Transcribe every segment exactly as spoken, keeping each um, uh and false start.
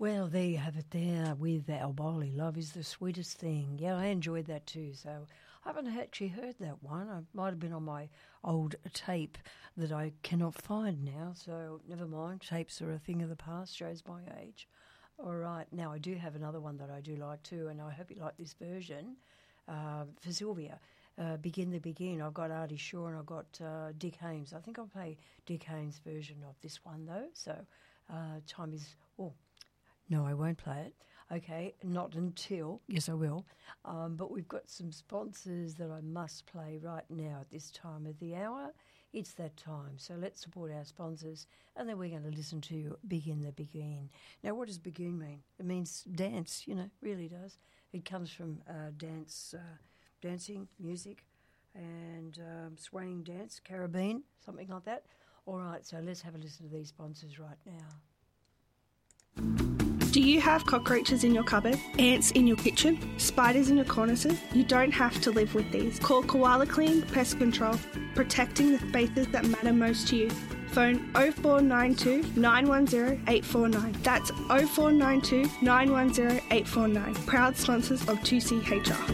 Well, there you have it there with Alboli. Love is the sweetest thing. Yeah, I enjoyed that too. So I haven't actually heard that one. I might have been on my old tape that I cannot find now. So never mind. Tapes are a thing of the past, shows my age. All right. Now, I do have another one that I do like too, and I hope you like this version uh, for Sylvia. Uh, Begin the Begin. I've got Artie Shaw and I've got uh, Dick Haymes. I think I'll play Dick Haymes' version of this one though. So uh, time is... Oh, no, I won't play it. Okay, not until... Yes, I will. Um, but we've got some sponsors that I must play right now at this time of the hour. It's that time. So let's support our sponsors and then we're going to listen to Begin the Begin. Now, what does begin mean? It means dance, you know, really does. It comes from uh, dance... Uh, dancing, music, and um, swaying dance, Caribbean, something like that. All right, so let's have a listen to these sponsors right now. Do you have cockroaches in your cupboard, ants in your kitchen, spiders in your cornices? You don't have to live with these. Call Koala Clean Pest Control, protecting the spaces that matter most to you. Phone oh four nine two, nine one zero, eight four nine. That's oh four nine two, nine one zero, eight four nine. Proud sponsors of two C H R.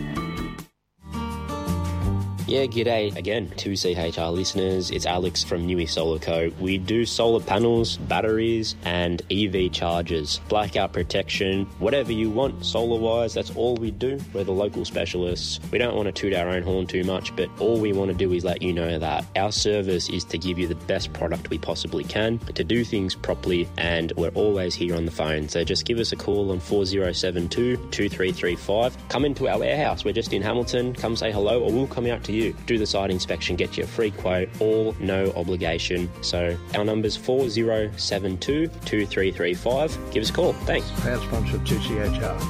Yeah, g'day again, two C H R listeners. It's Alex from Newey Solar Co. We do solar panels, batteries, and E V chargers, blackout protection, whatever you want solar-wise, that's all we do. We're the local specialists. We don't want to toot our own horn too much, but all we want to do is let you know that our service is to give you the best product we possibly can, to do things properly, and we're always here on the phone. So just give us a call on four oh seven two, two three three five. Come into our warehouse. We're just in Hamilton. Come say hello, or we'll come out to you. You. Do the site inspection, get you a free quote, all no obligation. So our number's four oh seven two, two three three five. Give us a call. Thanks. Proud sponsor of two C H R.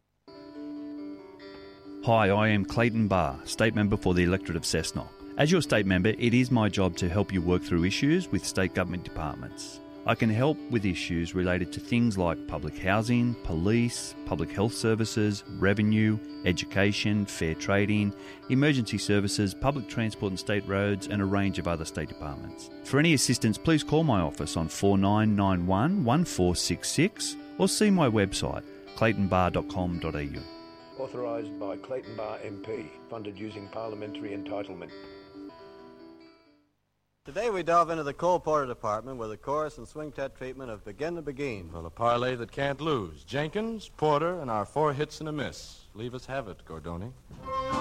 Hi, I am Clayton Barr, State Member for the Electorate of Cessnock. As your State Member, it is my job to help you work through issues with state government departments. I can help with issues related to things like public housing, police, public health services, revenue, education, fair trading, emergency services, public transport and state roads, and a range of other state departments. For any assistance, please call my office on four nine nine one, one four six six or see my website, clayton bar dot com dot a u. Authorised by Clayton Barr M P, funded using parliamentary entitlement. Today we delve into the Cole Porter department with a chorus and swing-tet treatment of Begin the Begin. Well, a parlay that can't lose. Jenkins, Porter, and our four hits and a miss. Leave us have it, Gordoni.